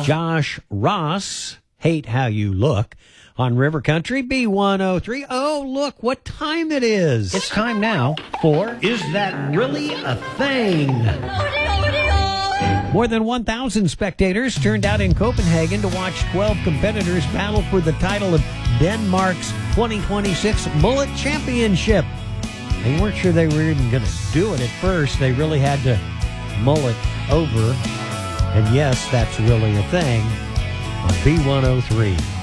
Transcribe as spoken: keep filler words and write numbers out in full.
Josh Ross, Hate How You Look, on River Country B one oh three. Oh, look what time it is. It's time now for Is That Really a Thing? More than one thousand spectators turned out in Copenhagen to watch twelve competitors battle for the title of Denmark's twenty twenty-six Mullet Championship. They weren't sure they were even going to do it at first. They really had to mull it over. And yes, that's really a thing on B one oh three.